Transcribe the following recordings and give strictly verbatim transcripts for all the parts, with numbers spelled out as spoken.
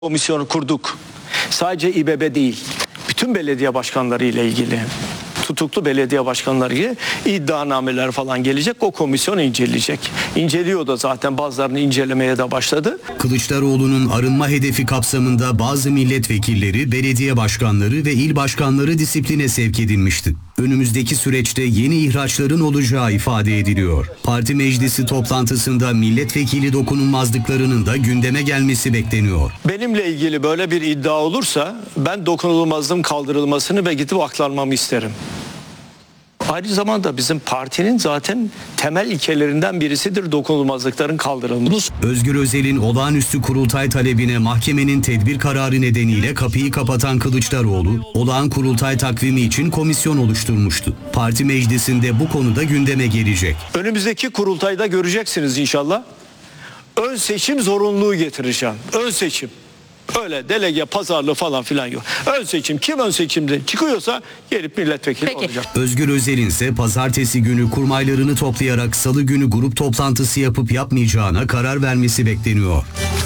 Komisyonu kurduk. Sadece İBB değil, bütün belediye başkanları ile ilgili, tutuklu belediye başkanları ile iddianameler falan gelecek. O komisyon inceleyecek. İnceliyor da zaten, bazılarını incelemeye de başladı. Kılıçdaroğlu'nun arınma hedefi kapsamında bazı milletvekilleri, belediye başkanları ve il başkanları disipline sevk edilmişti. Önümüzdeki süreçte yeni ihraçların olacağı ifade ediliyor. Parti meclisi toplantısında milletvekili dokunulmazlıklarının da gündeme gelmesi bekleniyor. Benimle ilgili böyle bir iddia olursa ben dokunulmazlığım kaldırılmasını ve gidip aklanmamı isterim. Aynı zamanda bizim partinin zaten temel ilkelerinden birisidir dokunulmazlıkların kaldırılması. Özgür Özel'in olağanüstü kurultay talebine mahkemenin tedbir kararı nedeniyle kapıyı kapatan Kılıçdaroğlu, olağan kurultay takvimi için komisyon oluşturmuştu. Parti meclisinde bu konuda gündeme gelecek. Önümüzdeki kurultayda göreceksiniz inşallah. Ön seçim zorunluluğu getireceğim. Ön seçim. Öyle delege pazarlığı falan filan yok. Ön seçim, kim ön seçimde çıkıyorsa gelip milletvekili Peki. olacak. Özgür Özel'in ise pazartesi günü kurmaylarını toplayarak salı günü grup toplantısı yapıp yapmayacağına karar vermesi bekleniyor.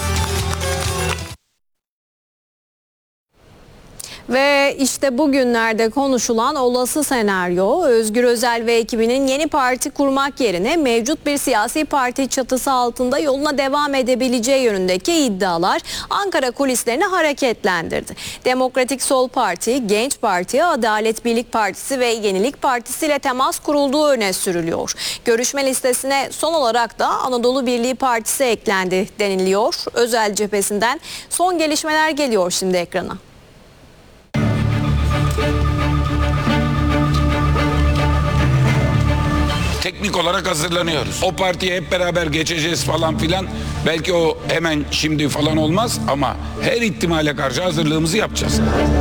Ve işte bugünlerde konuşulan olası senaryo, Özgür Özel ve ekibinin yeni parti kurmak yerine mevcut bir siyasi parti çatısı altında yoluna devam edebileceği yönündeki iddialar Ankara kulislerini hareketlendirdi. Demokratik Sol Parti, Genç Parti, Adalet Birlik Partisi ve Yenilik Partisi ile temas kurulduğu öne sürülüyor. Görüşme listesine son olarak da Anadolu Birliği Partisi eklendi deniliyor. Özel cephesinden son gelişmeler geliyor şimdi ekrana. Teknik olarak hazırlanıyoruz. O partiye hep beraber geçeceğiz falan filan. Belki o hemen şimdi falan olmaz ama her ihtimale karşı hazırlığımızı yapacağız.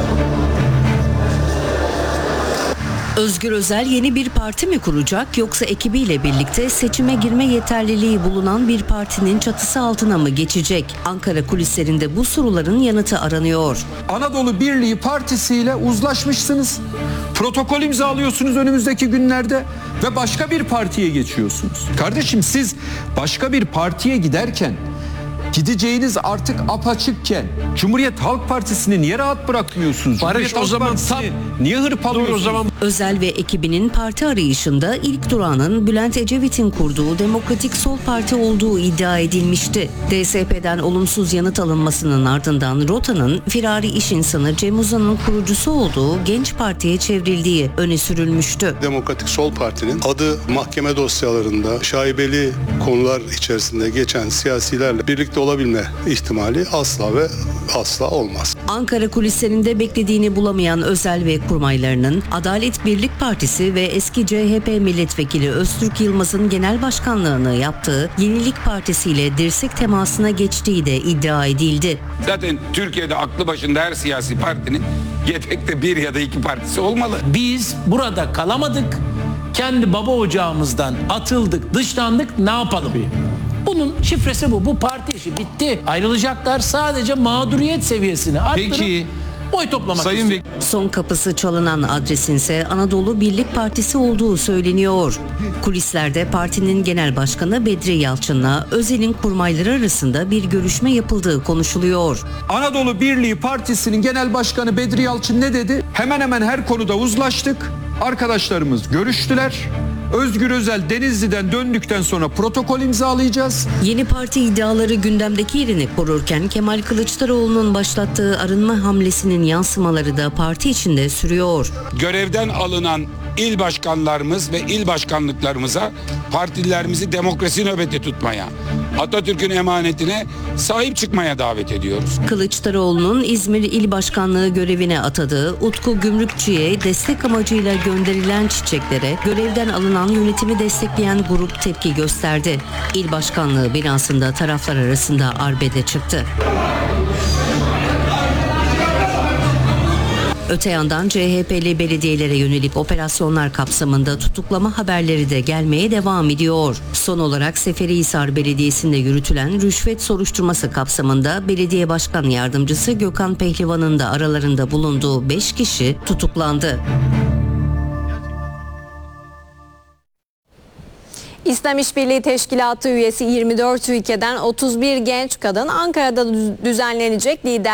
Özgür Özel yeni bir parti mi kuracak yoksa ekibiyle birlikte seçime girme yeterliliği bulunan bir partinin çatısı altına mı geçecek? Ankara kulislerinde bu soruların yanıtı aranıyor. Anadolu Birliği Partisi ile uzlaşmışsınız. Protokol imzalıyorsunuz önümüzdeki günlerde ve başka bir partiye geçiyorsunuz. Kardeşim, siz başka bir partiye giderken, gideceğiniz artık apaçıkken Cumhuriyet Halk Partisi'ni niye rahat bırakmıyorsunuz? Barış, Cumhuriyet o Halk zaman Partisi'ni tam- niye hırpalıyorsunuz? O zaman Özel ve ekibinin parti arayışında ilk durağının Bülent Ecevit'in kurduğu Demokratik Sol Parti olduğu iddia edilmişti. D S P'den olumsuz yanıt alınmasının ardından rotanın firari iş insanı Cem Uzan'ın kurucusu olduğu Genç Parti'ye çevrildiği öne sürülmüştü. Demokratik Sol Parti'nin adı mahkeme dosyalarında şaibeli konular içerisinde geçen siyasilerle birlikte olabilme ihtimali asla ve asla olmaz. Ankara kulislerinde beklediğini bulamayan Özel ve kurmaylarının Adalet Birlik Partisi ve eski C H P milletvekili Öztürk Yılmaz'ın genel başkanlığını yaptığı Yenilik Partisi ile dirsek temasına geçtiği de iddia edildi. Zaten Türkiye'de aklı başında her siyasi partinin yedekte bir ya da iki partisi olmalı. biz burada kalamadık. Kendi baba ocağımızdan atıldık, dışlandık. Ne yapalım? Bunun şifresi bu. Bu parti işi bitti. Ayrılacaklar, sadece mağduriyet seviyesini arttırıp Peki, oy toplamak Sayın istiyor. Son kapısı çalınan adresin ise Anadolu Birlik Partisi olduğu söyleniyor. Kulislerde partinin genel başkanı Bedri Yalçın'la Özel'in kurmayları arasında bir görüşme yapıldığı konuşuluyor. Anadolu Birliği Partisi'nin genel başkanı Bedri Yalçın ne dedi? Hemen hemen her konuda uzlaştık. Arkadaşlarımız görüştüler. Özgür Özel Denizli'den döndükten sonra protokol imzalayacağız. Yeni parti iddiaları gündemdeki yerini korurken Kemal Kılıçdaroğlu'nun başlattığı arınma hamlesinin yansımaları da parti içinde sürüyor. Görevden alınan il başkanlarımız ve il başkanlıklarımıza partilerimizi demokrasi nöbeti tutmaya, Atatürk'ün emanetine sahip çıkmaya davet ediyoruz. Kılıçdaroğlu'nun İzmir İl Başkanlığı görevine atadığı Utku Gümrükçü'ye destek amacıyla gönderilen çiçeklere görevden alınan yönetimi destekleyen grup tepki gösterdi. İl Başkanlığı binasında taraflar arasında arbede çıktı. Öte yandan C H P'li belediyelere yönelik operasyonlar kapsamında tutuklama haberleri de gelmeye devam ediyor. Son olarak Seferihisar Belediyesi'nde yürütülen rüşvet soruşturması kapsamında Belediye Başkan Yardımcısı Gökhan Pehlivan'ın da aralarında bulunduğu beş kişi tutuklandı. İslam İşbirliği Teşkilatı üyesi yirmi dört ülkeden otuz bir genç kadın Ankara'da düzenlenecek lider